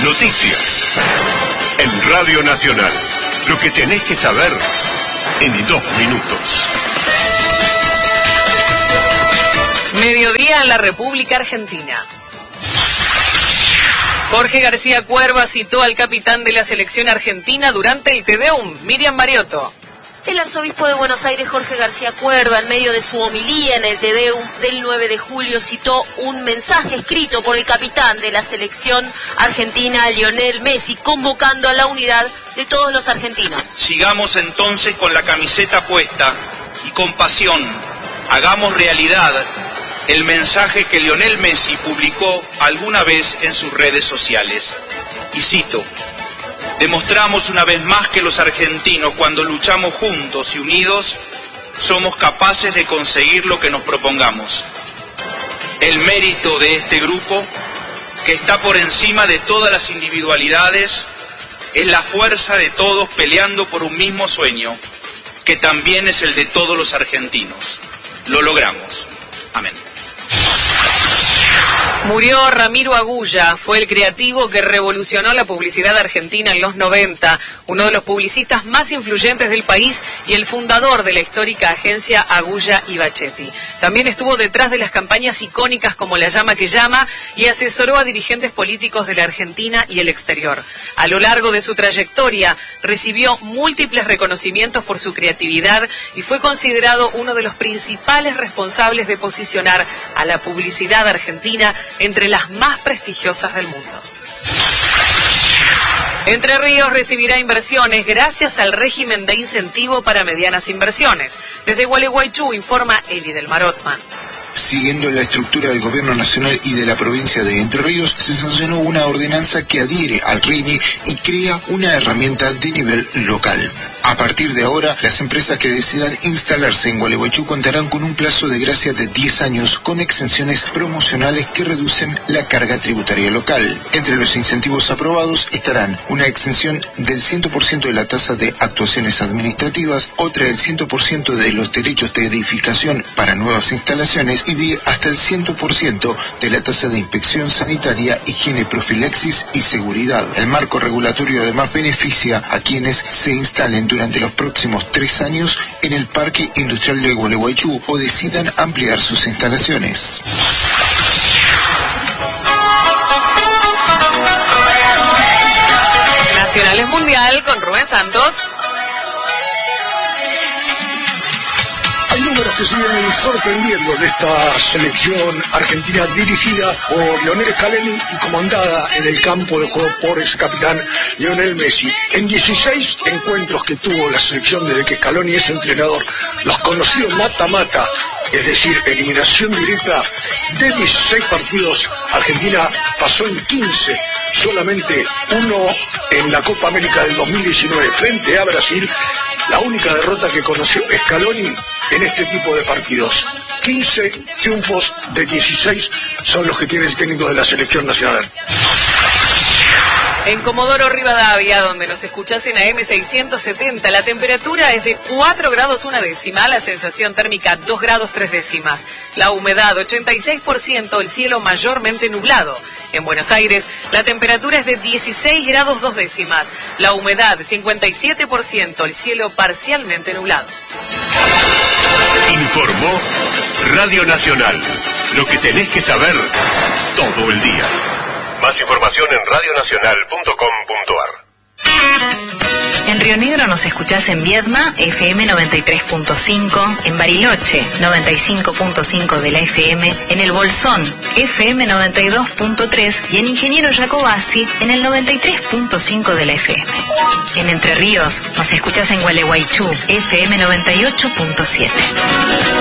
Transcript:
Noticias. En Radio Nacional. Lo que tenés que saber en 2 minutos. Mediodía en la República Argentina. Jorge García Cuerva citó al capitán de la selección argentina durante el Te Deum. Miriam Mariotto. El arzobispo de Buenos Aires, Jorge García Cuerva, en medio de su homilía en el Te Deum del 9 de julio, citó un mensaje escrito por el capitán de la selección argentina, Lionel Messi, convocando a la unidad de todos los argentinos. Sigamos entonces con la camiseta puesta y con pasión, hagamos realidad el mensaje que Lionel Messi publicó alguna vez en sus redes sociales. Y cito: demostramos una vez más que los argentinos, cuando luchamos juntos y unidos, somos capaces de conseguir lo que nos propongamos. El mérito de este grupo, que está por encima de todas las individualidades, es la fuerza de todos peleando por un mismo sueño, que también es el de todos los argentinos. Lo logramos. Amén. Murió Ramiro Agulla, fue el creativo que revolucionó la publicidad argentina en los 90, uno de los publicistas más influyentes del país y el fundador de la histórica agencia Agulla y Bachetti. También estuvo detrás de las campañas icónicas como La Llama que Llama y asesoró a dirigentes políticos de la Argentina y el exterior. A lo largo de su trayectoria recibió múltiples reconocimientos por su creatividad y fue considerado uno de los principales responsables de posicionar a la publicidad argentina entre las más prestigiosas del mundo. Entre Ríos recibirá inversiones gracias al régimen de incentivo para medianas inversiones. Desde Gualeguaychú informa Eli del Marotman. Siguiendo la estructura del gobierno nacional y de la provincia de Entre Ríos, se sancionó una ordenanza que adhiere al RIMI y crea una herramienta de nivel local. A partir de ahora, las empresas que decidan instalarse en Gualeguaychú contarán con un plazo de gracia de 10 años con exenciones promocionales que reducen la carga tributaria local. Entre los incentivos aprobados estarán una exención del 100% de la tasa de actuaciones administrativas, otra del 100% de los derechos de edificación para nuevas instalaciones y de hasta el 100% de la tasa de inspección sanitaria, higiene, profilaxis y seguridad. El marco regulatorio además beneficia a quienes se instalen durante los próximos 3 años en el Parque Industrial de Gualeguaychú o decidan ampliar sus instalaciones. Nacionales Mundial con Rubén Santos. Hay números que siguen sorprendiendo de esta selección argentina dirigida por Lionel Scaloni y comandada en el campo de juego por ese capitán Lionel Messi. En 16 encuentros que tuvo la selección desde que Scaloni es entrenador, los conocidos mata-mata, es decir, eliminación directa, de 16 partidos, Argentina pasó en 15, solamente uno en la Copa América del 2019 frente a Brasil, la única derrota que conoció Scaloni en este tipo de partidos. 15 triunfos de 16 son los que tiene el técnico de la selección nacional. En Comodoro Rivadavia, donde nos escuchás en AM 670, la temperatura es de 4 grados 1 décima, la sensación térmica 2 grados 3 décimas, la humedad 86%, el cielo mayormente nublado. En Buenos Aires, la temperatura es de 16 grados 2 décimas, la humedad 57%, el cielo parcialmente nublado. Informó Radio Nacional. Lo que tenés que saber todo el día. Más información en radionacional.com.ar. En Río Negro nos escuchás en Viedma, FM 93.5, en Bariloche, 95.5 de la FM, en El Bolsón, FM 92.3 y en Ingeniero Jacobasi, en el 93.5 de la FM. En Entre Ríos nos escuchás en Gualeguaychú, FM 98.7.